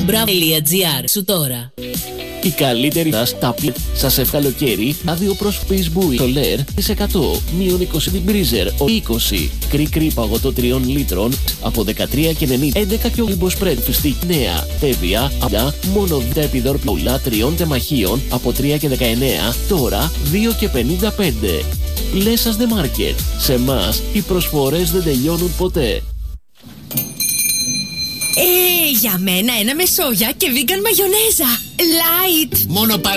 Μπράβο.gr σου τώρα. Η καλύτερη στα πλήρ. Σας ευχαλοκαίρι, άδειο προς Facebook, το LER, 100, μείον 20 την Breezer, 20, κρύ παγωτό 3 λίτρων, από 13,90, 11 και ο Limbospread φυστή, νέα, τέβια, απλά, μόνο 10 επιδόρπλα 3 τεμαχίων, από 3,19, τώρα 2,55. Πλέσας The Market. Σε εμάς, οι προσφορές δεν τελειώνουν ποτέ. Για μένα ένα με σόγια και vegan μαγιονέζα. Light. Μόνο